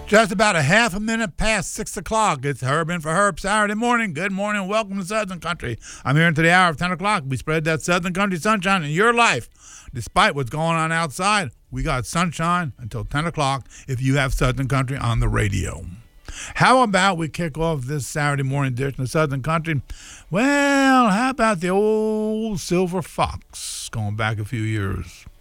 Just about a half a minute past 6 o'clock. It's Herb in for Herb Saturday morning. Good morning. Welcome to Southern Country. I'm here until the hour of 10 o'clock. We spread that Southern Country sunshine in your life. Despite what's going on outside, we got sunshine until 10 o'clock if you have Southern Country on the radio. How about we kick off this Saturday morning edition of Southern Country? Well, how about the old Silver Fox going back a few years?